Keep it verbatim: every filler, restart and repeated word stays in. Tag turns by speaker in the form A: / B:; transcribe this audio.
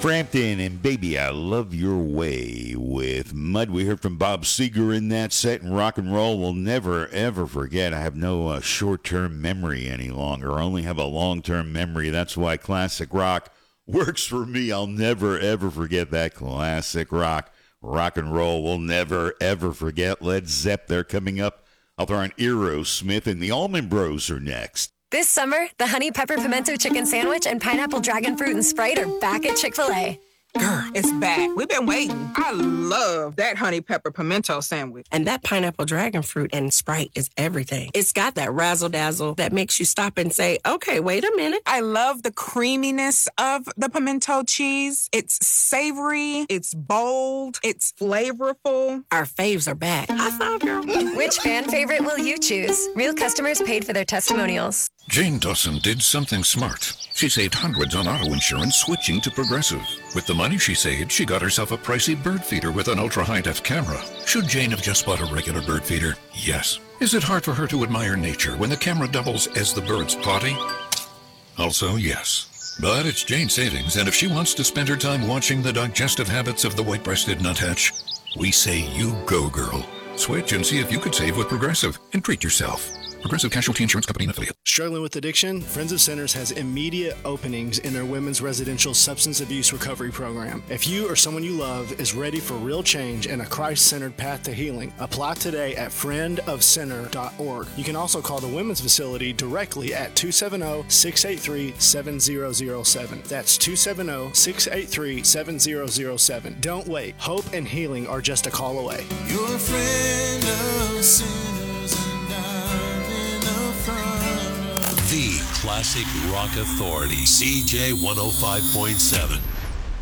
A: Frampton and Baby, I Love Your Way with Mud. We heard from Bob Seger in that set, and rock and roll will never, ever forget. I have no uh, short-term memory any longer. I only have a long-term memory. That's why classic rock works for me. I'll never, ever forget that classic rock. Rock and roll will never, ever forget. Led Zepp, they're coming up. I'll throw on Aerosmith, and the Allman Bros are next.
B: This summer, the Honey Pepper Pimento Chicken Sandwich and Pineapple Dragon Fruit and Sprite are back at Chick-fil-A.
C: Girl, it's back. We've been waiting. I love that honey pepper pimento sandwich.
D: And that pineapple dragon fruit and Sprite is everything. It's got that razzle-dazzle that makes you stop and say, okay, wait a minute.
C: I love the creaminess of the pimento cheese. It's savory. It's bold. It's flavorful.
D: Our faves are back. High five, girl.
B: Which fan favorite will you choose? Real customers paid for their testimonials.
E: Jane Dawson did something smart. She saved hundreds on auto insurance switching to Progressive. With the money she saved, she got herself a pricey bird feeder with an ultra-high-def camera. Should Jane have just bought a regular bird feeder? Yes. Is it hard for her to admire nature when the camera doubles as the bird's potty? Also, yes. But it's Jane's savings, and if she wants to spend her time watching the digestive habits of the white-breasted nuthatch, we say you go, girl. Switch and see if you could save with Progressive and treat yourself. Progressive Casualty Insurance Company and affiliate.
F: Struggling with addiction? Friends of Sinners has immediate openings in their women's residential substance abuse recovery program. If you or someone you love is ready for real change and a Christ-centered path to healing, apply today at friend of sinner dot org. You can also call the women's facility directly at two seven zero, six eight three, seven zero zero seven. That's two seven zero, six eight three, seven zero zero seven. Don't wait. Hope and healing are just a call away.
G: You're a friend of sinners and I'm in the front of
H: The Classic Rock Authority, C J one oh five point seven.